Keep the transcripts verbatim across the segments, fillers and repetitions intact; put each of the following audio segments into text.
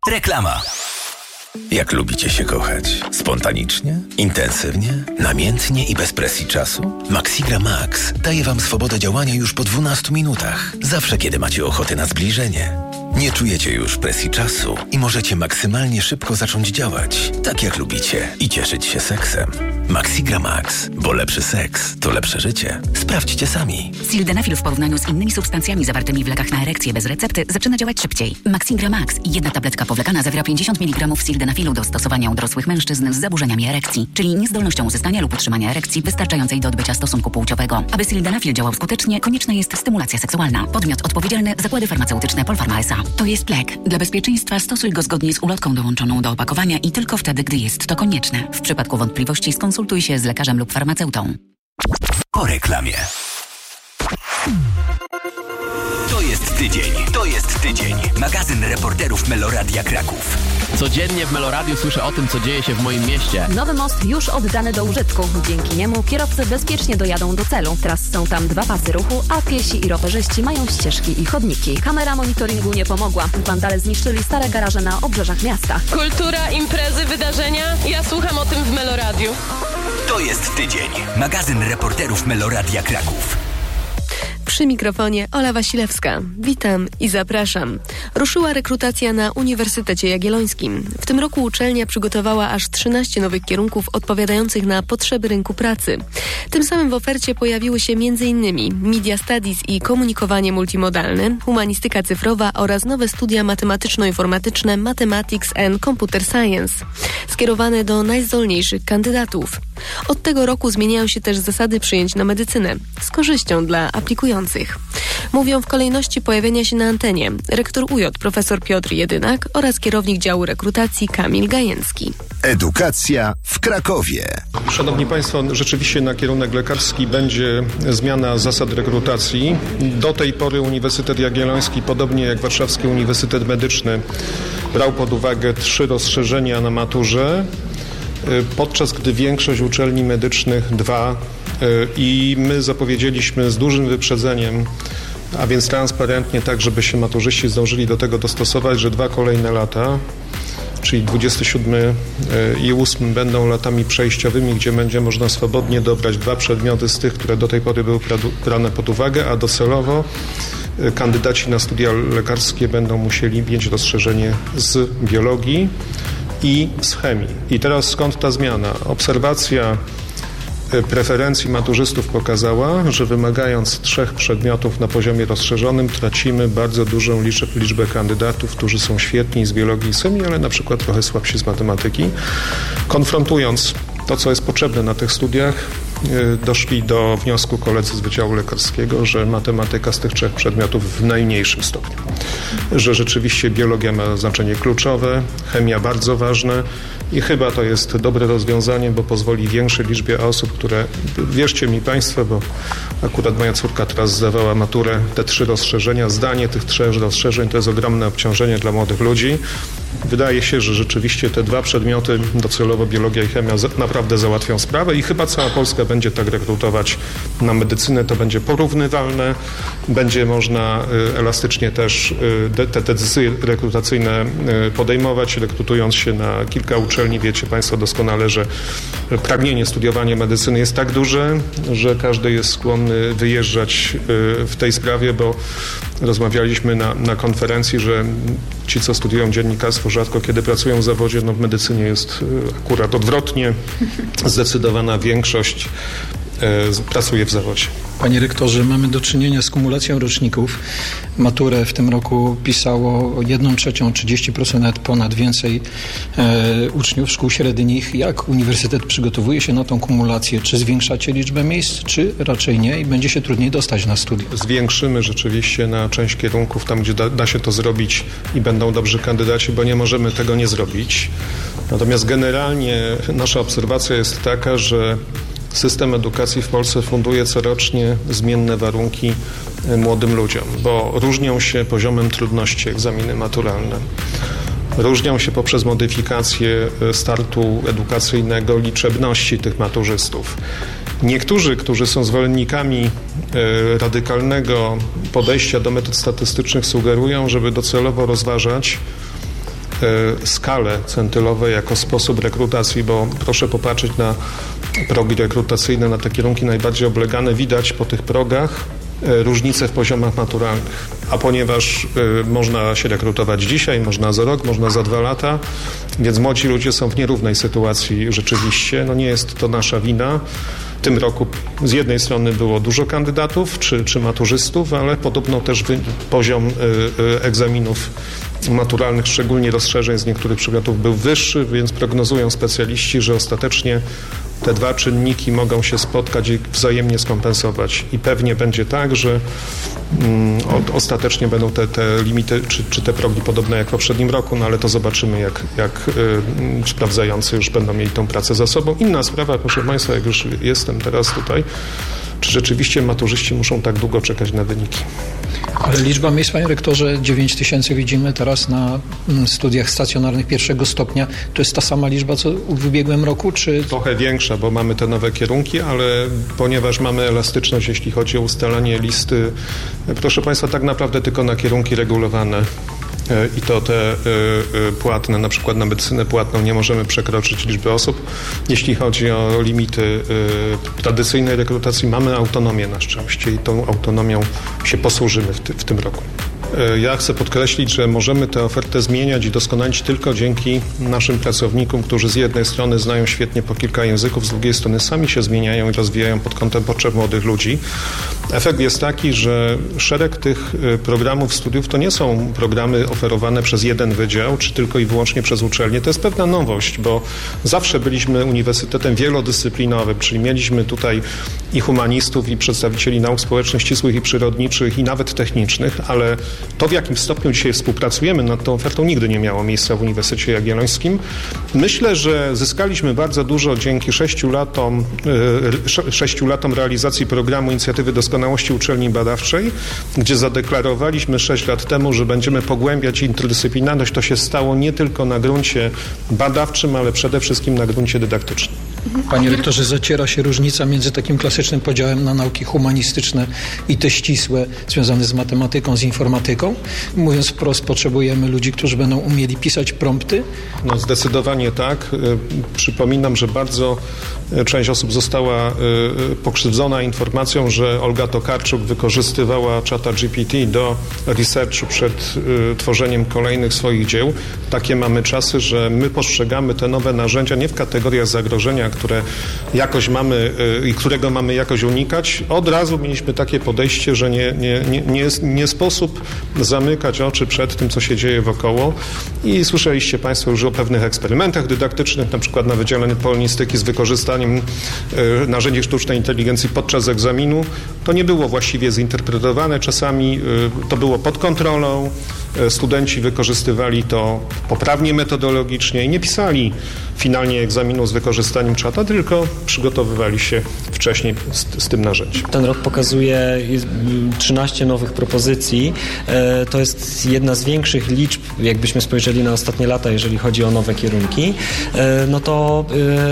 Reklama. Jak lubicie się kochać? Spontanicznie? Intensywnie? Namiętnie i bez presji czasu? Maxigra Max daje Wam swobodę działania już po dwunastu minutach. Zawsze, kiedy macie ochotę na zbliżenie. Nie czujecie już presji czasu i możecie maksymalnie szybko zacząć działać, tak jak lubicie, i cieszyć się seksem. Maxigra Max, bo lepszy seks to lepsze życie. Sprawdźcie sami. Sildenafil w porównaniu z innymi substancjami zawartymi w lekach na erekcję bez recepty zaczyna działać szybciej. Maxigra Max, jedna tabletka powlekana, zawiera pięćdziesiąt miligramów sildenafilu do stosowania u dorosłych mężczyzn z zaburzeniami erekcji, czyli niezdolnością uzyskania lub utrzymania erekcji wystarczającej do odbycia stosunku płciowego. Aby sildenafil działał skutecznie, konieczna jest stymulacja seksualna. Podmiot odpowiedzialny: Zakłady Farmaceutyczne Polpharma S A. To jest lek. Dla bezpieczeństwa stosuj go zgodnie z ulotką dołączoną do opakowania i tylko wtedy, gdy jest to konieczne. W przypadku wątpliwości skonsultuj się z lekarzem lub farmaceutą. Po reklamie. To jest tydzień. To jest tydzień. Magazyn reporterów Meloradia Kraków. Codziennie w Meloradiu słyszę o tym, co dzieje się w moim mieście. Nowy most już oddany do użytku. Dzięki niemu kierowcy bezpiecznie dojadą do celu. Teraz są tam dwa pasy ruchu, a piesi i rowerzyści mają ścieżki i chodniki. Kamera monitoringu nie pomogła. Wandale zniszczyli stare garaże na obrzeżach miasta. Kultura, imprezy, wydarzenia. Ja słucham o tym w Meloradiu. To jest tydzień. Magazyn reporterów Meloradia Kraków. Przy mikrofonie Ola Wasilewska. Witam i zapraszam. Ruszyła rekrutacja na Uniwersytecie Jagiellońskim. W tym roku uczelnia przygotowała aż trzynaście nowych kierunków odpowiadających na potrzeby rynku pracy. Tym samym w ofercie pojawiły się m.in. Media Studies i komunikowanie multimodalne, humanistyka cyfrowa oraz nowe studia matematyczno-informatyczne Mathematics and Computer Science, skierowane do najzdolniejszych kandydatów. Od tego roku zmieniają się też zasady przyjęć na medycynę, z korzyścią dla aplikujących. Mówią w kolejności pojawienia się na antenie rektor U J profesor Piotr Jedynak oraz kierownik działu rekrutacji Kamil Gajęcki. Edukacja w Krakowie. Szanowni Państwo, rzeczywiście na kierunek lekarski będzie zmiana zasad rekrutacji. Do tej pory Uniwersytet Jagielloński, podobnie jak Warszawski Uniwersytet Medyczny, brał pod uwagę trzy rozszerzenia na maturze, podczas gdy większość uczelni medycznych dwa. I my zapowiedzieliśmy z dużym wyprzedzeniem, a więc transparentnie, tak żeby się maturzyści zdążyli do tego dostosować, że dwa kolejne lata, czyli dwudziesty siódmy i ósmy, będą latami przejściowymi, gdzie będzie można swobodnie dobrać dwa przedmioty z tych, które do tej pory były brane pod uwagę, a docelowo kandydaci na studia lekarskie będą musieli mieć rozszerzenie z biologii i z chemii. I teraz skąd ta zmiana? Obserwacja preferencji maturzystów pokazała, że wymagając trzech przedmiotów na poziomie rozszerzonym tracimy bardzo dużą liczbę kandydatów, którzy są świetni z biologii i chemii, ale na przykład trochę słabsi z matematyki. Konfrontując to, co jest potrzebne na tych studiach, doszli do wniosku koledzy z Wydziału Lekarskiego, że matematyka z tych trzech przedmiotów w najmniejszym stopniu. Że rzeczywiście biologia ma znaczenie kluczowe, chemia bardzo ważne i chyba to jest dobre rozwiązanie, bo pozwoli większej liczbie osób, które, wierzcie mi Państwo, bo akurat moja córka teraz zdawała maturę, te trzy rozszerzenia, zdanie tych trzech rozszerzeń to jest ogromne obciążenie dla młodych ludzi. Wydaje się, że rzeczywiście te dwa przedmioty, docelowo biologia i chemia, naprawdę załatwią sprawę i chyba cała Polska będzie tak rekrutować na medycynę. To będzie porównywalne, będzie można elastycznie też te decyzje rekrutacyjne podejmować, rekrutując się na kilka uczelni. Wiecie Państwo doskonale, że pragnienie studiowania medycyny jest tak duże, że każdy jest skłonny wyjeżdżać w tej sprawie, bo rozmawialiśmy na, na konferencji, że ci, co studiują dziennikarstwo, rzadko kiedy pracują w zawodzie. No w medycynie jest akurat odwrotnie. Zdecydowana większość pracuje w zawodzie. Panie rektorze, mamy do czynienia z kumulacją roczników. Maturę w tym roku pisało jedną trzecią, trzydzieści procent ponad więcej e, uczniów szkół średnich. Jak uniwersytet przygotowuje się na tą kumulację? Czy zwiększacie liczbę miejsc, czy raczej nie i będzie się trudniej dostać na studia? Zwiększymy rzeczywiście na część kierunków, tam gdzie da, da się to zrobić i będą dobrzy kandydaci, bo nie możemy tego nie zrobić. Natomiast generalnie nasza obserwacja jest taka, że system edukacji w Polsce funduje corocznie zmienne warunki młodym ludziom, bo różnią się poziomem trudności egzaminy maturalne. Różnią się poprzez modyfikację startu edukacyjnego liczebności tych maturzystów. Niektórzy, którzy są zwolennikami radykalnego podejścia do metod statystycznych, sugerują, żeby docelowo rozważać skalę centylowe jako sposób rekrutacji, bo proszę popatrzeć na progi rekrutacyjne, na te kierunki najbardziej oblegane. Widać po tych progach różnice w poziomach maturalnych. A ponieważ y, można się rekrutować dzisiaj, można za rok, można za dwa lata, więc młodzi ludzie są w nierównej sytuacji rzeczywiście. No nie jest to nasza wina. W tym roku z jednej strony było dużo kandydatów czy, czy maturzystów, ale podobno też wy, poziom y, y, egzaminów maturalnych, szczególnie rozszerzeń z niektórych przedmiotów był wyższy, więc prognozują specjaliści, że ostatecznie te dwa czynniki mogą się spotkać i wzajemnie skompensować. I pewnie będzie tak, że mm, o, ostatecznie będą te, te limity, czy, czy te progi podobne jak w poprzednim roku, no ale to zobaczymy, jak, jak y, sprawdzający już będą mieli tą pracę za sobą. Inna sprawa, proszę Państwa, jak już jestem teraz tutaj, czy rzeczywiście maturzyści muszą tak długo czekać na wyniki? Ale liczba miejsc, panie rektorze, dziewięć tysięcy widzimy teraz na studiach stacjonarnych pierwszego stopnia. To jest ta sama liczba, co w ubiegłym roku, czy... Trochę większa, bo mamy te nowe kierunki, ale ponieważ mamy elastyczność, jeśli chodzi o ustalanie listy, proszę Państwa, tak naprawdę tylko na kierunki regulowane i to te płatne, na przykład na medycynę płatną nie możemy przekroczyć liczby osób. Jeśli chodzi o limity tradycyjnej rekrutacji, mamy autonomię na szczęście i tą autonomią się posłużymy w, ty, w tym roku. Ja chcę podkreślić, że możemy tę ofertę zmieniać i doskonalić tylko dzięki naszym pracownikom, którzy z jednej strony znają świetnie po kilka języków, z drugiej strony sami się zmieniają i rozwijają pod kątem potrzeb młodych ludzi. Efekt jest taki, że szereg tych programów studiów to nie są programy oferowane przez jeden wydział, czy tylko i wyłącznie przez uczelnię. To jest pewna nowość, bo zawsze byliśmy uniwersytetem wielodyscyplinowym, czyli mieliśmy tutaj i humanistów, i przedstawicieli nauk społecznych, ścisłych i przyrodniczych, i nawet technicznych, ale to, w jakim stopniu dzisiaj współpracujemy nad tą ofertą, nigdy nie miało miejsca w Uniwersytecie Jagiellońskim. Myślę, że zyskaliśmy bardzo dużo dzięki sześciu latom, sześciu latom realizacji programu Inicjatywy Doskonałości Uczelni Badawczej, gdzie zadeklarowaliśmy sześć lat temu, że będziemy pogłębiać interdyscyplinarność. To się stało nie tylko na gruncie badawczym, ale przede wszystkim na gruncie dydaktycznym. Panie rektorze, zaciera się różnica między takim klasycznym podziałem na nauki humanistyczne i te ścisłe, związane z matematyką, z informatyką. Mówiąc wprost, potrzebujemy ludzi, którzy będą umieli pisać prompty? No zdecydowanie tak. Przypominam, że bardzo część osób została pokrzywdzona informacją, że Olga Tokarczuk wykorzystywała czata G P T do researchu przed tworzeniem kolejnych swoich dzieł. Takie mamy czasy, że my postrzegamy te nowe narzędzia nie w kategoriach zagrożenia, które jakoś mamy i którego mamy jakoś unikać. Od razu mieliśmy takie podejście, że nie, nie, nie, nie, nie sposób zamykać oczy przed tym, co się dzieje wokoło. I słyszeliście Państwo już o pewnych eksperymentach dydaktycznych, na przykład na Wydziale Polonistyki z wykorzystaniem y, narzędzi sztucznej inteligencji podczas egzaminu. To nie było właściwie zinterpretowane. Czasami y, to było pod kontrolą. Y, studenci wykorzystywali to poprawnie metodologicznie i nie pisali finalnie egzaminu z wykorzystaniem czata, tylko przygotowywali się wcześniej z, z tym narzędziem. Ten rok pokazuje trzynaście nowych propozycji. E, to jest jedna z większych liczb, jakbyśmy spojrzeli na ostatnie lata, jeżeli chodzi o nowe kierunki. E, no to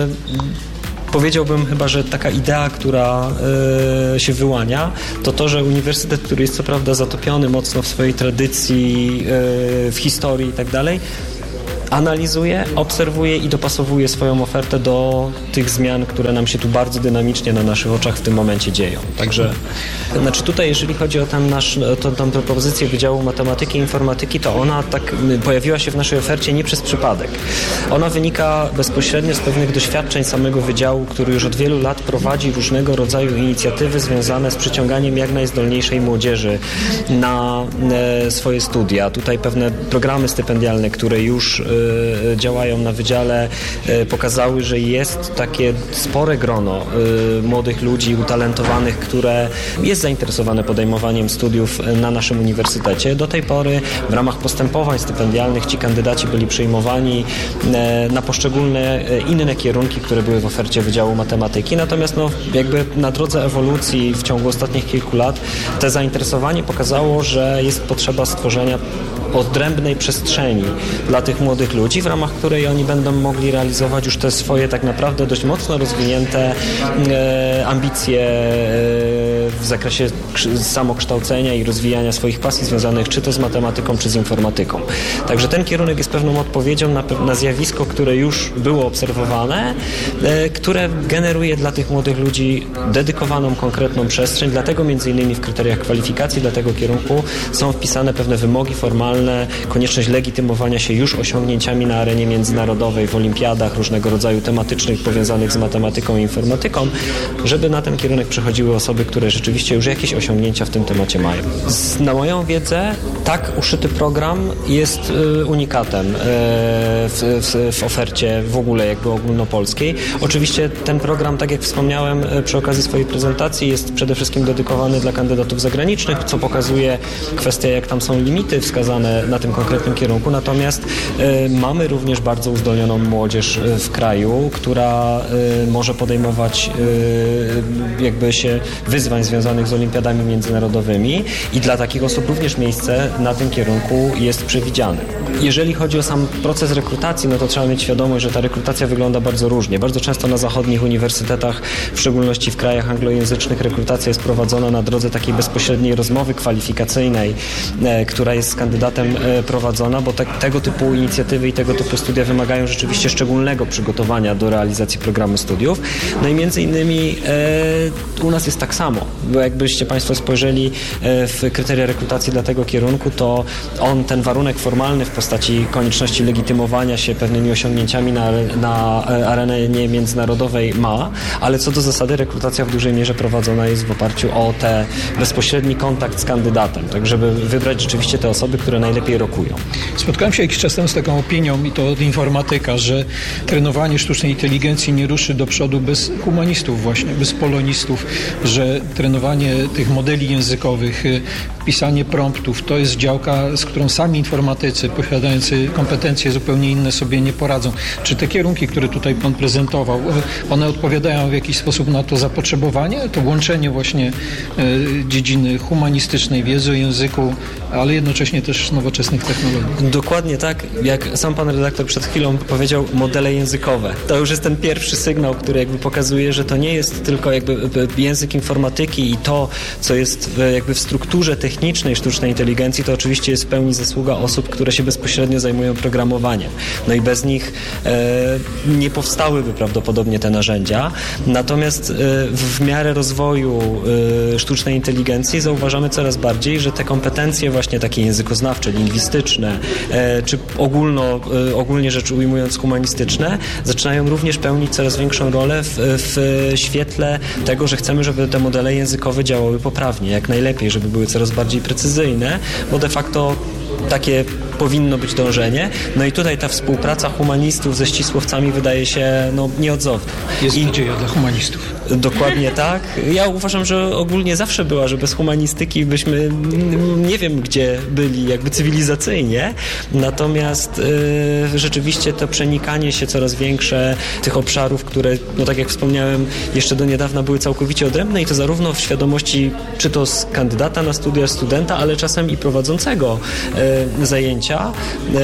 e, powiedziałbym chyba, że taka idea, która y, się wyłania, to to, że uniwersytet, który jest co prawda zatopiony mocno w swojej tradycji, y, w historii i tak dalej, analizuje, obserwuje i dopasowuje swoją ofertę do tych zmian, które nam się tu bardzo dynamicznie na naszych oczach w tym momencie dzieją. Także, znaczy tutaj, jeżeli chodzi o ten nasz, to, tą propozycję Wydziału Matematyki i Informatyki, to ona tak pojawiła się w naszej ofercie nie przez przypadek. Ona wynika bezpośrednio z pewnych doświadczeń samego Wydziału, który już od wielu lat prowadzi różnego rodzaju inicjatywy związane z przyciąganiem jak najzdolniejszej młodzieży na e, swoje studia. Tutaj pewne programy stypendialne, które już e, działają na wydziale, pokazały, że jest takie spore grono młodych ludzi utalentowanych, które jest zainteresowane podejmowaniem studiów na naszym uniwersytecie. Do tej pory w ramach postępowań stypendialnych ci kandydaci byli przyjmowani na poszczególne inne kierunki, które były w ofercie Wydziału Matematyki. Natomiast no, jakby na drodze ewolucji w ciągu ostatnich kilku lat te zainteresowanie pokazało, że jest potrzeba stworzenia odrębnej przestrzeni dla tych młodych ludzi, w ramach której oni będą mogli realizować już te swoje tak naprawdę dość mocno rozwinięte e, ambicje e, w zakresie samokształcenia i rozwijania swoich pasji związanych czy to z matematyką, czy z informatyką. Także ten kierunek jest pewną odpowiedzią na, na zjawisko, które już było obserwowane, które generuje dla tych młodych ludzi dedykowaną, konkretną przestrzeń. Dlatego między innymi w kryteriach kwalifikacji dla tego kierunku są wpisane pewne wymogi formalne, konieczność legitymowania się już osiągnięciami na arenie międzynarodowej, w olimpiadach różnego rodzaju tematycznych powiązanych z matematyką i informatyką, żeby na ten kierunek przechodziły osoby, które rzeczywiście już jakieś osiągnięcia w tym temacie mają. Z, na moją wiedzę tak uszyty program jest y, unikatem y, w, w, w ofercie w ogóle jakby ogólnopolskiej. Oczywiście ten program, tak jak wspomniałem y, przy okazji swojej prezentacji, jest przede wszystkim dedykowany dla kandydatów zagranicznych, co pokazuje kwestię, jak tam są limity wskazane na tym konkretnym kierunku. Natomiast y, mamy również bardzo uzdolnioną młodzież y, w kraju, która y, może podejmować y, jakby się wyzwań związanych z olimpiadami międzynarodowymi i dla takich osób również miejsce na tym kierunku jest przewidziane. Jeżeli chodzi o sam proces rekrutacji, no to trzeba mieć świadomość, że ta rekrutacja wygląda bardzo różnie. Bardzo często na zachodnich uniwersytetach, w szczególności w krajach anglojęzycznych, rekrutacja jest prowadzona na drodze takiej bezpośredniej rozmowy kwalifikacyjnej, e, która jest z kandydatem e, prowadzona, bo te, tego typu inicjatywy i tego typu studia wymagają rzeczywiście szczególnego przygotowania do realizacji programu studiów. No i między innymi e, u nas jest tak samo, bo jakbyście Państwo spojrzeli e, w kryteria rekrutacji dla tego kierunku, to on ten warunek formalny w postaci konieczności legitymowania się pewnymi osiągnięciami na, na arenie międzynarodowej ma, ale co do zasady rekrutacja w dużej mierze prowadzona jest w oparciu o ten bezpośredni kontakt z kandydatem, tak żeby wybrać rzeczywiście te osoby, które najlepiej rokują. Spotkałem się jakiś czas temu z taką opinią, i to od informatyka, że trenowanie sztucznej inteligencji nie ruszy do przodu bez humanistów właśnie, bez polonistów, że trenowanie tych modeli językowych, pisanie promptów, to jest działka, z którą sami informatycy posiadający kompetencje zupełnie inne sobie nie poradzą. Czy te kierunki, które tutaj Pan prezentował, one odpowiadają w jakiś sposób na to zapotrzebowanie? To łączenie właśnie e, dziedziny humanistycznej, wiedzy o języku, ale jednocześnie też nowoczesnych technologii. Dokładnie tak, jak sam Pan redaktor przed chwilą powiedział, modele językowe. To już jest ten pierwszy sygnał, który jakby pokazuje, że to nie jest tylko jakby język informatyki i to, co jest w, jakby w strukturze technicznej sztucznej inteligencji, to oczywiście jest w pełni zasługa osób, które się bezpośrednio zajmują programowaniem. No i bez nich e, nie powstałyby prawdopodobnie te narzędzia. Natomiast e, w miarę rozwoju e, sztucznej inteligencji zauważamy coraz bardziej, że te kompetencje właśnie takie językoznawcze, lingwistyczne, e, czy ogólno, e, ogólnie rzecz ujmując humanistyczne, zaczynają również pełnić coraz większą rolę w, w świetle tego, że chcemy, żeby te modele językowe działały poprawnie, jak najlepiej, żeby były coraz bardziej precyzyjne, bo de facto takie powinno być dążenie. No i tutaj ta współpraca humanistów ze ścisłowcami wydaje się no, nieodzowna. Jest I nadzieja dla humanistów. Dokładnie tak. Ja uważam, że ogólnie zawsze była, że bez humanistyki byśmy nie wiem gdzie byli jakby cywilizacyjnie. Natomiast yy, rzeczywiście to przenikanie się coraz większe tych obszarów, które, no tak jak wspomniałem, jeszcze do niedawna były całkowicie odrębne i to zarówno w świadomości czy to z kandydata na studia, studenta, ale czasem i prowadzącego yy, zajęcia, yy,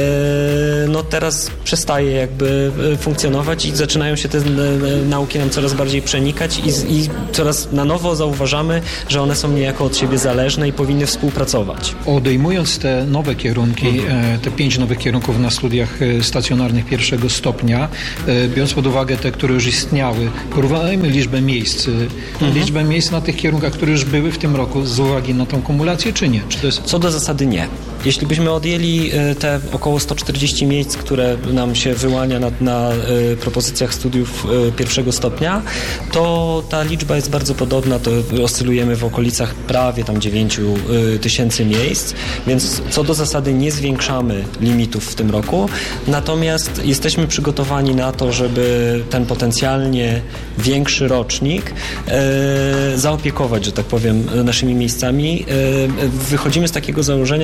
no teraz przestaje jakby funkcjonować i zaczynają się te yy, nauki nam coraz bardziej przenikać I, i coraz na nowo zauważamy, że one są niejako od siebie zależne i powinny współpracować. Odejmując te nowe kierunki, mhm. te pięć nowych kierunków na studiach stacjonarnych pierwszego stopnia, biorąc pod uwagę te, które już istniały, porównajmy liczbę miejsc. Mhm. Liczbę miejsc na tych kierunkach, które już były w tym roku z uwagi na tą kumulację, czy nie? Czy to jest... Co do zasady nie. Jeśli byśmy odjęli te około sto czterdzieści miejsc, które nam się wyłania na, na propozycjach studiów pierwszego stopnia, to ta liczba jest bardzo podobna, to oscylujemy w okolicach prawie tam dziewięć tysięcy miejsc, więc co do zasady nie zwiększamy limitów w tym roku, natomiast jesteśmy przygotowani na to, żeby ten potencjalnie większy rocznik e, zaopiekować, że tak powiem, naszymi miejscami. E, wychodzimy z takiego założenia, że takie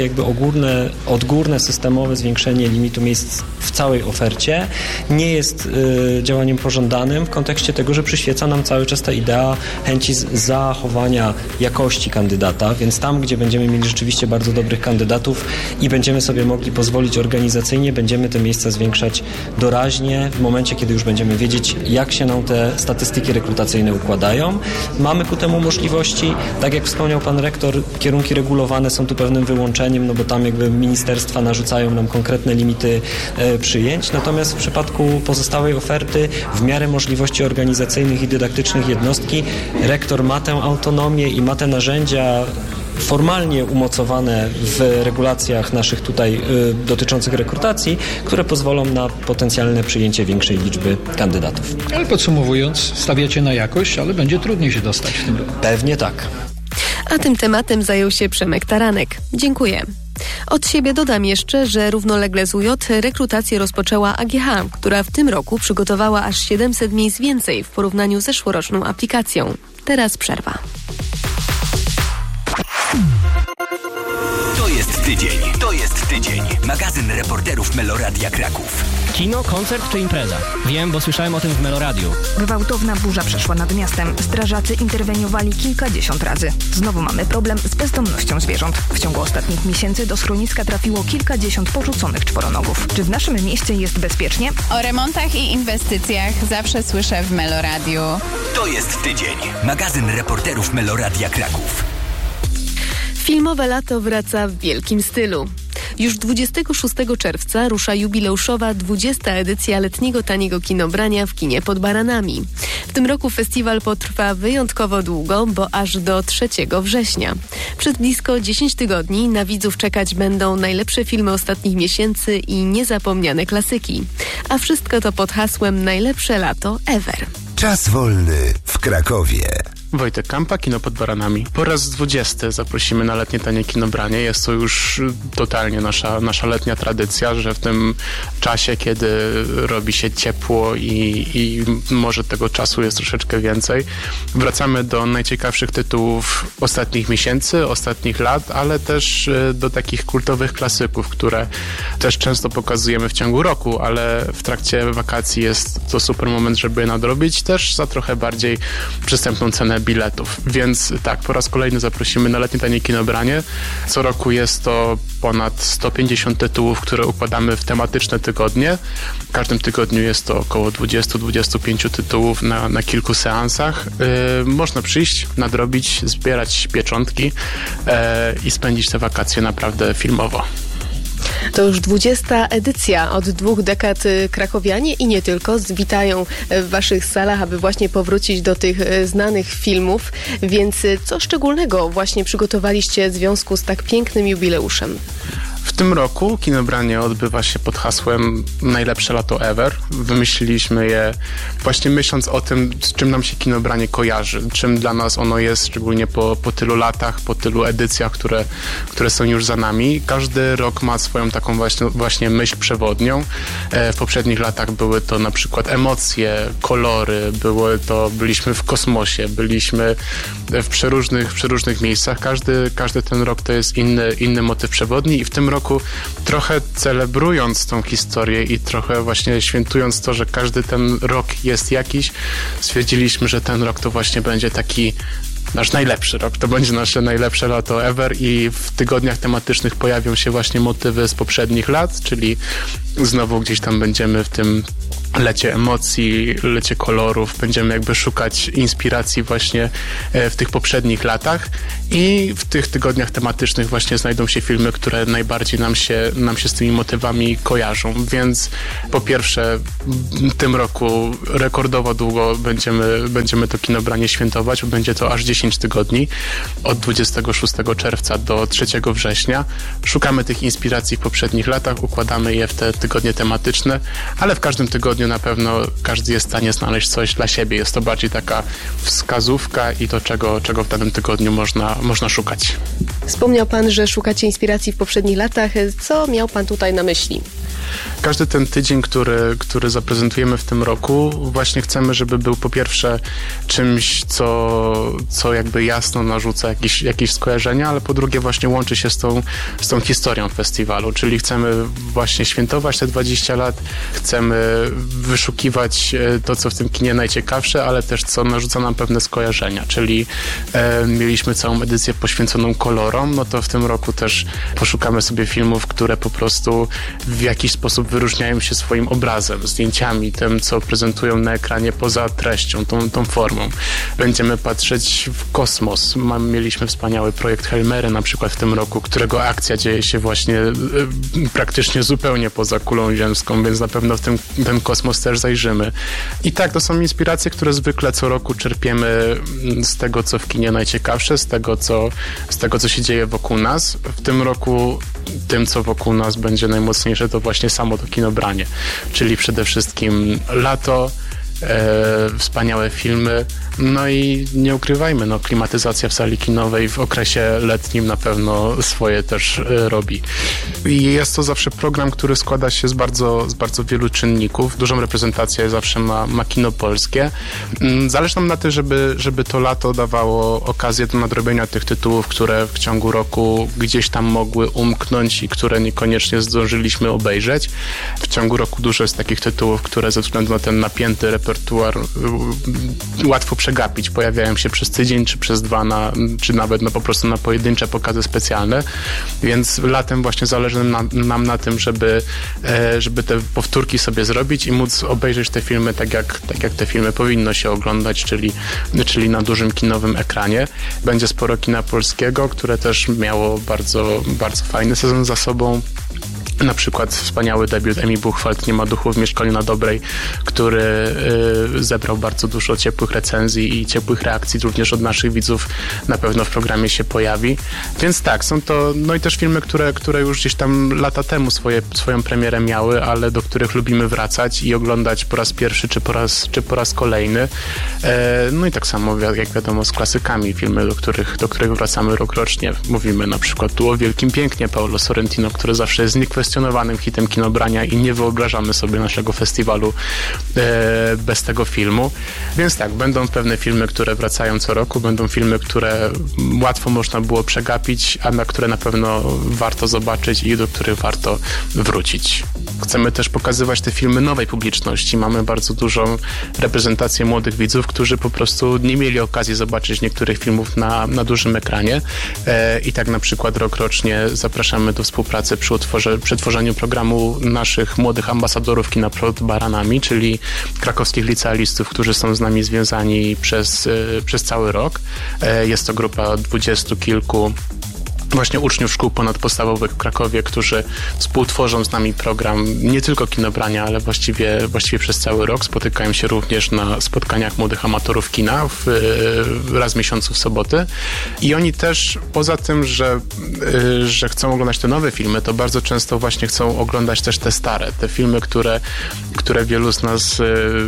jakby ogólne, odgórne, systemowe zwiększenie limitu miejsc w całej ofercie nie jest y, działaniem pożądanym w kontekście tego, że przyświeca nam cały czas ta idea chęci zachowania jakości kandydata, więc tam, gdzie będziemy mieli rzeczywiście bardzo dobrych kandydatów i będziemy sobie mogli pozwolić organizacyjnie, będziemy te miejsca zwiększać doraźnie w momencie, kiedy już będziemy wiedzieć, jak się nam te statystyki rekrutacyjne układają. Mamy ku temu możliwości, tak jak wspomniał pan rektor, kierunki regulowane są tu pewnym wyłączeniem, no bo tam jakby ministerstwa narzucają nam konkretne limity e, przyjęć, natomiast w przypadku pozostałej oferty w miarę możliwości organizacyjnych i dydaktycznych jednostki rektor ma tę autonomię i ma te narzędzia formalnie umocowane w regulacjach naszych tutaj y, dotyczących rekrutacji, które pozwolą na potencjalne przyjęcie większej liczby kandydatów. Ale podsumowując, stawiacie na jakość, ale będzie trudniej się dostać w tym roku. Pewnie tak. A tym tematem zajął się Przemek Taranek. Dziękuję. Od siebie dodam jeszcze, że równolegle z U J rekrutację rozpoczęła A G H, która w tym roku przygotowała aż siedemset miejsc więcej w porównaniu z zeszłoroczną aplikacją. Teraz przerwa. To jest tydzień, to jest tydzień. Magazyn reporterów Meloradia Kraków. Kino, koncert czy impreza? Wiem, bo słyszałem o tym w Meloradiu. Gwałtowna burza przeszła nad miastem. Strażacy interweniowali kilkadziesiąt razy. Znowu mamy problem z bezdomnością zwierząt. W ciągu ostatnich miesięcy do schroniska trafiło kilkadziesiąt porzuconych czworonogów. Czy w naszym mieście jest bezpiecznie? O remontach i inwestycjach zawsze słyszę w Meloradiu. To jest tydzień. Magazyn reporterów Meloradia Kraków. Filmowe lato wraca w wielkim stylu. Już dwudziestego szóstego czerwca rusza jubileuszowa dwudziesta edycja letniego taniego kinobrania w kinie pod Baranami. W tym roku festiwal potrwa wyjątkowo długo, bo aż do trzeciego września. Przez blisko dziesięć tygodni na widzów czekać będą najlepsze filmy ostatnich miesięcy i niezapomniane klasyki. A wszystko to pod hasłem Najlepsze lato ever. Czas wolny w Krakowie. Wojtek Kampa, Kino pod Baranami. Po raz dwudziesty zaprosimy na letnie tanie kinobranie. Jest to już totalnie nasza, nasza letnia tradycja, że w tym czasie, kiedy robi się ciepło i, i może tego czasu jest troszeczkę więcej, wracamy do najciekawszych tytułów ostatnich miesięcy, ostatnich lat, ale też do takich kultowych klasyków, które też często pokazujemy w ciągu roku, ale w trakcie wakacji jest to super moment, żeby je nadrobić, też za trochę bardziej przystępną cenę biletów. Więc tak, po raz kolejny zaprosimy na letnie tanie kinobranie. Co roku jest to ponad sto pięćdziesiąt tytułów, które układamy w tematyczne tygodnie. W każdym tygodniu jest to około dwadzieścia do dwudziestu pięciu tytułów na, na kilku seansach. Yy, można przyjść, nadrobić, zbierać pieczątki yy, i spędzić te wakacje naprawdę filmowo. To już dwudziesta edycja. Od dwóch dekad krakowianie i nie tylko witają w waszych salach, aby właśnie powrócić do tych znanych filmów. Więc co szczególnego właśnie przygotowaliście w związku z tak pięknym jubileuszem? W tym roku kinobranie odbywa się pod hasłem Najlepsze lato ever. Wymyśliliśmy je właśnie myśląc o tym, z czym nam się kinobranie kojarzy, czym dla nas ono jest, szczególnie po, po tylu latach, po tylu edycjach, które, które są już za nami. Każdy rok ma swoją taką właśnie, właśnie myśl przewodnią. W poprzednich latach były to na przykład emocje, kolory, były to, byliśmy w kosmosie, byliśmy w przeróżnych, w przeróżnych miejscach. Każdy, każdy ten rok to jest inny, inny motyw przewodni i w tym roku trochę celebrując tą historię i trochę właśnie świętując to, że każdy ten rok jest jakiś, stwierdziliśmy, że ten rok to właśnie będzie taki nasz najlepszy rok. To będzie nasze najlepsze lato ever i w tygodniach tematycznych pojawią się właśnie motywy z poprzednich lat, czyli znowu gdzieś tam będziemy w tym lecie emocji, lecie kolorów, będziemy jakby szukać inspiracji właśnie w tych poprzednich latach i w tych tygodniach tematycznych właśnie znajdą się filmy, które najbardziej nam się, nam się z tymi motywami kojarzą, więc po pierwsze w tym roku rekordowo długo będziemy, będziemy to kinobranie świętować, bo będzie to aż dziesięć tygodni, od dwudziestego szóstego czerwca do trzeciego września. Szukamy tych inspiracji w poprzednich latach, układamy je w te tygodnie tematyczne, ale w każdym tygodniu na pewno każdy jest w stanie znaleźć coś dla siebie. Jest to bardziej taka wskazówka i to, czego, czego w danym tygodniu można, można szukać. Wspomniał pan, że szukacie inspiracji w poprzednich latach. Co miał pan tutaj na myśli? każdy ten tydzień, który, który zaprezentujemy w tym roku, właśnie chcemy, żeby był po pierwsze czymś, co, co jakby jasno narzuca jakieś, jakieś skojarzenia, ale po drugie właśnie łączy się z tą, z tą historią festiwalu, czyli chcemy właśnie świętować te dwadzieścia lat, chcemy wyszukiwać to, co w tym kinie najciekawsze, ale też co narzuca nam pewne skojarzenia, czyli e, mieliśmy całą edycję poświęconą kolorom, no to w tym roku też poszukamy sobie filmów, które po prostu w jakiś sposób wyróżniają się swoim obrazem, zdjęciami, tym, co prezentują na ekranie poza treścią, tą, tą formą. Będziemy patrzeć w kosmos. Mam, mieliśmy wspaniały projekt Hail Mary na przykład w tym roku, którego akcja dzieje się właśnie e, praktycznie zupełnie poza kulą ziemską, więc na pewno w ten, ten kosmos też zajrzymy. I tak, to są inspiracje, które zwykle co roku czerpiemy z tego, co w kinie najciekawsze, z tego, co, z tego, co się dzieje wokół nas. W tym roku tym, co wokół nas będzie najmocniejsze, to właśnie samo to kinobranie, czyli przede wszystkim lato, e, wspaniałe filmy, no i nie ukrywajmy, no klimatyzacja w sali kinowej w okresie letnim na pewno swoje też e, robi. I jest to zawsze program, który składa się z bardzo, z bardzo wielu czynników. Dużą reprezentację zawsze ma, ma kino polskie. Zależy nam na tym, żeby, żeby to lato dawało okazję do nadrobienia tych tytułów, które w ciągu roku gdzieś tam mogły umknąć i które niekoniecznie zdążyliśmy obejrzeć. W ciągu roku dużo jest takich tytułów, które ze względu na ten napięty repertuar łatwo przegapić. Pojawiają się przez tydzień, czy przez dwa, na, czy nawet no, po prostu na pojedyncze pokazy specjalne, więc latem właśnie zależy nam, nam na tym, żeby, e, żeby te powtórki sobie zrobić i móc obejrzeć te filmy tak jak, tak jak te filmy powinno się oglądać, czyli, czyli na dużym kinowym ekranie. Będzie sporo kina polskiego, które też miało bardzo, bardzo fajny sezon za sobą. Na przykład wspaniały debiut Emi Buchwald, Nie ma duchu w mieszkaniu na Dobrej, który y, zebrał bardzo dużo ciepłych recenzji i ciepłych reakcji również od naszych widzów, na pewno w programie się pojawi. Więc tak, są to, no i też filmy, które, które już gdzieś tam lata temu swoje, swoją premierę miały, ale do których lubimy wracać i oglądać po raz pierwszy czy po raz, czy po raz kolejny. E, no i tak samo jak wiadomo z klasykami, filmy, do których, do których wracamy rokrocznie. Mówimy na przykład tu o Wielkim Pięknie Paolo Sorrentino, który zawsze jest niekwestionowany hitem kinobrania i nie wyobrażamy sobie naszego festiwalu e, bez tego filmu. Więc tak, będą pewne filmy, które wracają co roku, będą filmy, które łatwo można było przegapić, a na które na pewno warto zobaczyć i do których warto wrócić. Chcemy też pokazywać te filmy nowej publiczności. Mamy bardzo dużą reprezentację młodych widzów, którzy po prostu nie mieli okazji zobaczyć niektórych filmów na, na dużym ekranie. E, I tak na przykład rokrocznie zapraszamy do współpracy przy utworze, przy tworzeniu programu naszych młodych ambasadorów kina przed baranami, czyli krakowskich licealistów, którzy są z nami związani przez, e, przez cały rok. E, jest to grupa dwudziestu kilku właśnie uczniów szkół ponadpodstawowych w Krakowie, którzy współtworzą z nami program nie tylko kinobrania, ale właściwie, właściwie przez cały rok. Spotykają się również na spotkaniach młodych amatorów kina w, raz w miesiącu w soboty. I oni też poza tym, że, że chcą oglądać te nowe filmy, to bardzo często właśnie chcą oglądać też te stare, te filmy, które, które wielu z nas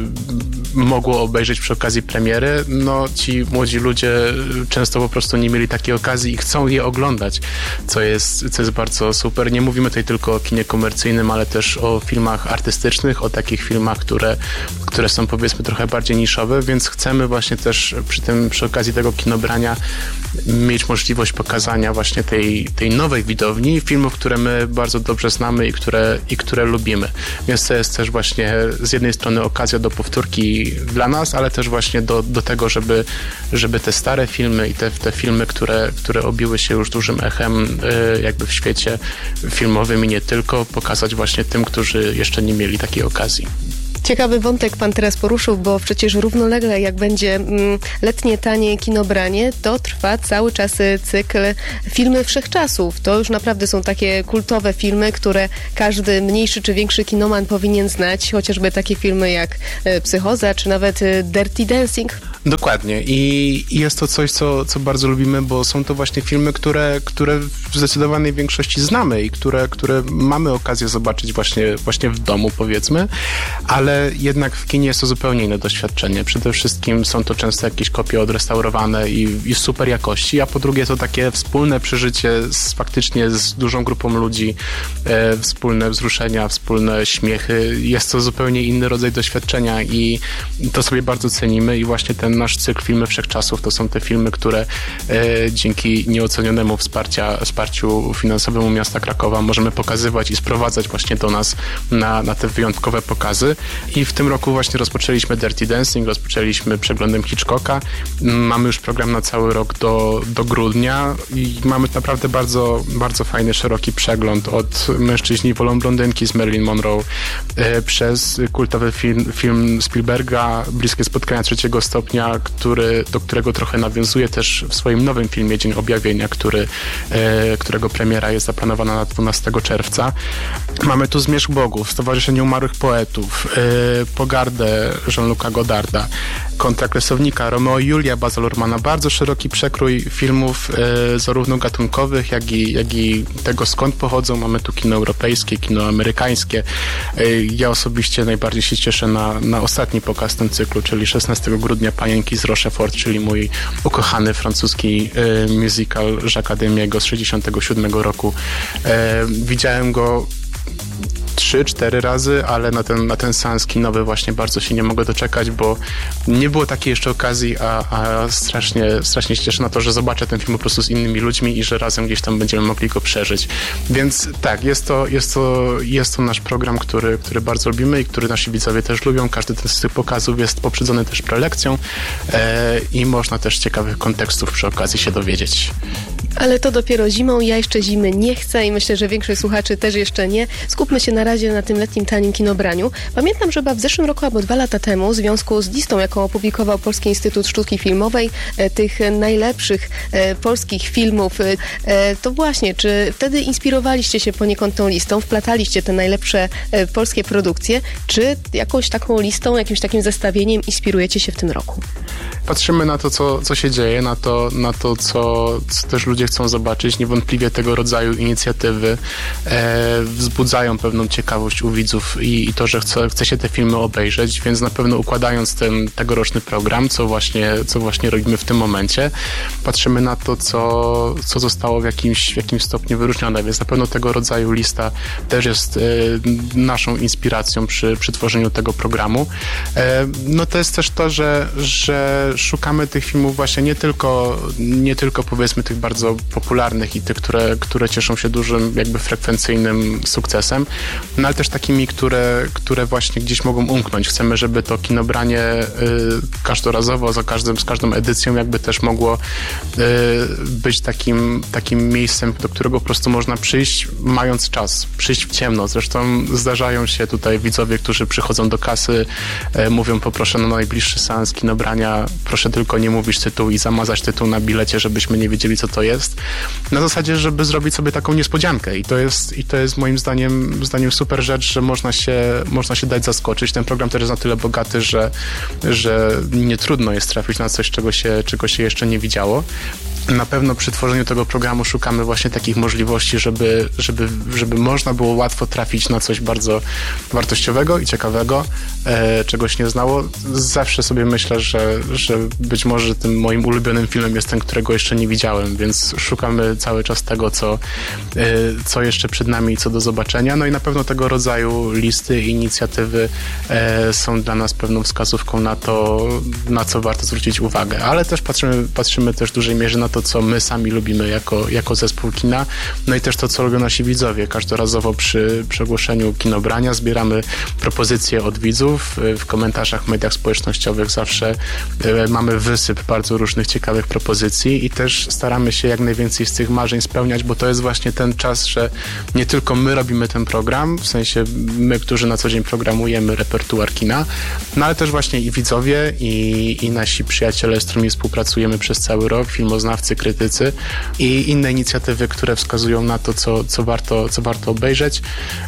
mogło obejrzeć przy okazji premiery. No ci młodzi ludzie często po prostu nie mieli takiej okazji i chcą je oglądać, co jest, co jest bardzo super. Nie mówimy tutaj tylko o kinie komercyjnym, ale też o filmach artystycznych, o takich filmach, które, które są powiedzmy trochę bardziej niszowe, więc chcemy właśnie też przy tym, przy okazji tego kinobrania mieć możliwość pokazania właśnie tej, tej nowej widowni, filmów, które my bardzo dobrze znamy i które, i które lubimy. Więc to jest też właśnie z jednej strony okazja do powtórki dla nas, ale też właśnie do, do tego, żeby, żeby te stare filmy i te, te filmy, które, które obiły się już dużym echem jakby w świecie filmowym i nie tylko, pokazać właśnie tym, którzy jeszcze nie mieli takiej okazji. Ciekawy wątek pan teraz poruszył, bo przecież równolegle jak będzie mm, letnie, tanie kinobranie, to trwa cały czas cykl Filmy Wszechczasów. To już naprawdę są takie kultowe filmy, które każdy mniejszy czy większy kinoman powinien znać, chociażby takie filmy jak e, Psychoza, czy nawet e, Dirty Dancing. Dokładnie. I, i jest to coś, co, co bardzo lubimy, bo są to właśnie filmy, które, które w zdecydowanej większości znamy i które, które mamy okazję zobaczyć właśnie, właśnie w domu, powiedzmy, ale ale jednak w kinie jest to zupełnie inne doświadczenie. Przede wszystkim są to często jakieś kopie odrestaurowane i, i super jakości, a po drugie to takie wspólne przeżycie z, faktycznie z dużą grupą ludzi, e, wspólne wzruszenia, wspólne śmiechy. Jest to zupełnie inny rodzaj doświadczenia i to sobie bardzo cenimy i właśnie ten nasz cykl Filmy Wszechczasów to są te filmy, które e, dzięki nieocenionemu wsparcia, wsparciu finansowemu miasta Krakowa możemy pokazywać i sprowadzać właśnie do nas na, na te wyjątkowe pokazy. I w tym roku właśnie rozpoczęliśmy Dirty Dancing, rozpoczęliśmy przeglądem Hitchcocka. Mamy już program na cały rok do, do grudnia i mamy naprawdę bardzo, bardzo fajny, szeroki przegląd od Mężczyźni wolą blondynki z Marilyn Monroe e, przez kultowy film, film Spielberga Bliskie spotkania trzeciego stopnia, który, do którego trochę nawiązuje też w swoim nowym filmie Dzień objawienia, który, e, którego premiera jest zaplanowana na dwunastego czerwca. Mamy tu Zmierzch Bogów, Stowarzyszenie Umarłych Poetów, e, Pogardę Jean-Luc'a Godarda, Kontra Kresownika, Romeo i Julia Baza Luhrmanna. Bardzo szeroki przekrój filmów e, zarówno gatunkowych, jak i, jak i tego, skąd pochodzą. Mamy tu kino europejskie, kino amerykańskie. E, ja osobiście najbardziej się cieszę na, na ostatni pokaz w tym cyklu, czyli szesnastego grudnia Panienki z Rochefort, czyli mój ukochany francuski e, musical Jacques'a Demiego z sześćdziesiątego siódmego roku. E, widziałem go trzy, cztery razy, ale na ten, na ten seans kinowy właśnie bardzo się nie mogę doczekać, bo nie było takiej jeszcze okazji, a, a strasznie, strasznie się cieszę na to, że zobaczę ten film po prostu z innymi ludźmi i że razem gdzieś tam będziemy mogli go przeżyć. Więc tak, jest to, jest to, jest to nasz program, który, który bardzo lubimy i który nasi widzowie też lubią. Każdy z tych pokazów jest poprzedzony też prelekcją e, i można też ciekawych kontekstów przy okazji się dowiedzieć. Ale to dopiero zimą, ja jeszcze zimy nie chcę i myślę, że większość słuchaczy też jeszcze nie. Skupmy się na razie na tym letnim tanim kinobraniu. Pamiętam, że chyba w zeszłym roku albo dwa lata temu w związku z listą, jaką opublikował Polski Instytut Sztuki Filmowej, e, tych najlepszych e, polskich filmów, e, to właśnie, czy wtedy inspirowaliście się poniekąd tą listą, wplataliście te najlepsze e, polskie produkcje, czy jakąś taką listą, jakimś takim zestawieniem inspirujecie się w tym roku? Patrzymy na to, co, co się dzieje, na to, na to co, co też ludzie chcą zobaczyć. Niewątpliwie tego rodzaju inicjatywy e, wzbudzają pewną ciekawość u widzów i, i to, że chce, chce się te filmy obejrzeć, więc na pewno układając ten tegoroczny program, co właśnie, co właśnie robimy w tym momencie, patrzymy na to, co, co zostało w jakimś, w jakimś stopniu wyróżnione, więc na pewno tego rodzaju lista też jest e, naszą inspiracją przy, przy tworzeniu tego programu. E, no to jest też to, że, że szukamy tych filmów właśnie nie tylko, nie tylko powiedzmy tych bardzo popularnych i tych, które, które cieszą się dużym jakby frekwencyjnym sukcesem, no ale też takimi, które, które właśnie gdzieś mogą umknąć. Chcemy, żeby to kinobranie y, każdorazowo, za każdym, z każdą edycją jakby też mogło y, być takim, takim miejscem, do którego po prostu można przyjść mając czas, przyjść w ciemno. Zresztą zdarzają się tutaj widzowie, którzy przychodzą do kasy, y, mówią poproszę na najbliższy seans kinobrania, proszę tylko nie mówić tytułu i zamazać tytuł na bilecie, żebyśmy nie wiedzieli, co to jest. Na zasadzie, żeby zrobić sobie taką niespodziankę i to jest, i to jest moim zdaniem, zdaniem super rzecz, że można się, można się dać zaskoczyć. Ten program też jest na tyle bogaty, że, że nie trudno jest trafić na coś, czego się, czego się jeszcze nie widziało. Na pewno przy tworzeniu tego programu szukamy właśnie takich możliwości, żeby, żeby, żeby można było łatwo trafić na coś bardzo wartościowego i ciekawego, e, czegoś nie znało. Zawsze sobie myślę, że, że być może tym moim ulubionym filmem jest ten, którego jeszcze nie widziałem, więc szukamy cały czas tego, co, e, co jeszcze przed nami i co do zobaczenia. No i na pewno tego rodzaju listy i inicjatywy e, są dla nas pewną wskazówką na to, na co warto zwrócić uwagę. Ale też patrzymy, patrzymy też w dużej mierze na to, co my sami lubimy jako, jako zespół kina, no i też to, co robią nasi widzowie. Każdorazowo przy, przy ogłoszeniu kinobrania zbieramy propozycje od widzów. W komentarzach w mediach społecznościowych zawsze mamy wysyp bardzo różnych ciekawych propozycji i też staramy się jak najwięcej z tych marzeń spełniać, bo to jest właśnie ten czas, że nie tylko my robimy ten program, w sensie my, którzy na co dzień programujemy repertuar kina, no ale też właśnie i widzowie, i, i nasi przyjaciele, z którymi współpracujemy przez cały rok, filmoznawcy, krytycy i inne inicjatywy, które wskazują na to, co, co, warto, co warto obejrzeć.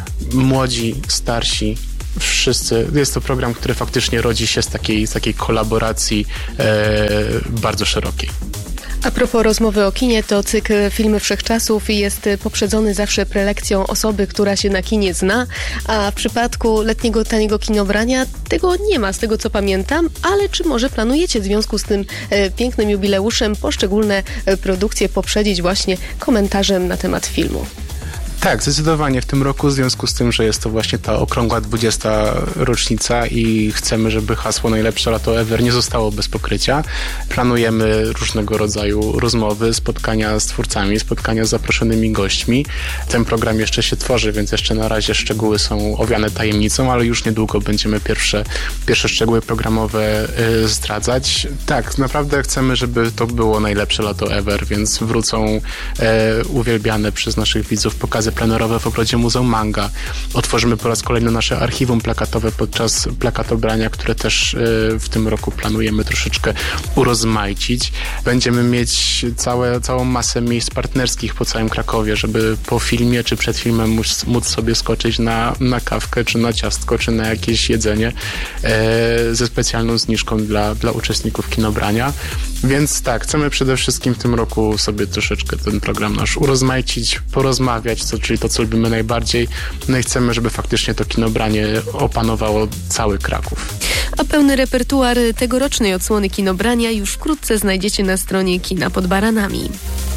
Młodzi, starsi, wszyscy. Jest to program, który faktycznie rodzi się z takiej, z takiej kolaboracji e, bardzo szerokiej. A propos rozmowy o kinie, to cykl Filmy Wszechczasów jest poprzedzony zawsze prelekcją osoby, która się na kinie zna, a w przypadku letniego taniego kinobrania tego nie ma, z tego co pamiętam, ale czy może planujecie w związku z tym e, pięknym jubileuszem poszczególne e, produkcje poprzedzić właśnie komentarzem na temat filmu? Tak, zdecydowanie w tym roku, w związku z tym, że jest to właśnie ta okrągła dwudziesta rocznica i chcemy, żeby hasło najlepsze lato ever nie zostało bez pokrycia. Planujemy różnego rodzaju rozmowy, spotkania z twórcami, spotkania z zaproszonymi gośćmi. Ten program jeszcze się tworzy, więc jeszcze na razie szczegóły są owiane tajemnicą, ale już niedługo będziemy pierwsze, pierwsze szczegóły programowe y, zdradzać. Tak, naprawdę chcemy, żeby to było najlepsze lato ever, więc wrócą y, uwielbiane przez naszych widzów pokazy plenerowe w ogrodzie Muzeum Manga. Otworzymy po raz kolejny nasze archiwum plakatowe podczas plakatobrania, które też y, w tym roku planujemy troszeczkę urozmaicić. Będziemy mieć całe, całą masę miejsc partnerskich po całym Krakowie, żeby po filmie czy przed filmem móc, móc sobie skoczyć na, na kawkę, czy na ciastko, czy na jakieś jedzenie y, ze specjalną zniżką dla, dla uczestników kinobrania. Więc tak, chcemy przede wszystkim w tym roku sobie troszeczkę ten program nasz urozmaicić, porozmawiać, co, czyli to, co lubimy najbardziej. No i chcemy, żeby faktycznie to kinobranie opanowało cały Kraków. A pełny repertuar tegorocznej odsłony kinobrania już wkrótce znajdziecie na stronie Kina pod Baranami.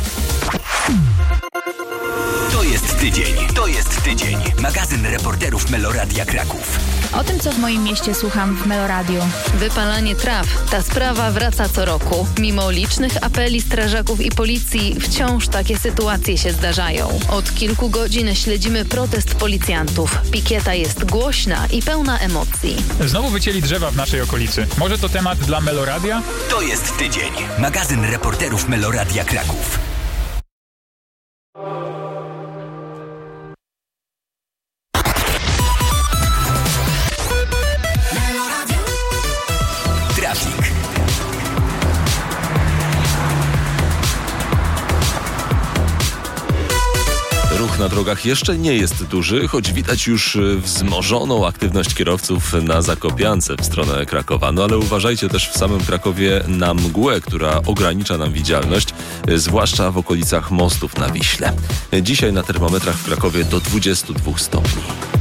To jest tydzień, to jest tydzień. Magazyn reporterów Meloradia Kraków. O tym, co w moim mieście słucham w Meloradiu. Wypalanie traw. Ta sprawa wraca co roku. Mimo licznych apeli strażaków i policji, wciąż takie sytuacje się zdarzają. Od kilku godzin śledzimy protest policjantów. Pikieta jest głośna i pełna emocji. Znowu wycięli drzewa w naszej okolicy. Może to temat dla Meloradia? To jest tydzień. Magazyn reporterów Meloradia Kraków. Ruch na drogach jeszcze nie jest duży, choć widać już wzmożoną aktywność kierowców na Zakopiance w stronę Krakowa. No ale uważajcie też w samym Krakowie na mgłę, która ogranicza nam widzialność, zwłaszcza w okolicach mostów na Wiśle. Dzisiaj na termometrach w Krakowie do dwudziestu dwóch stopni.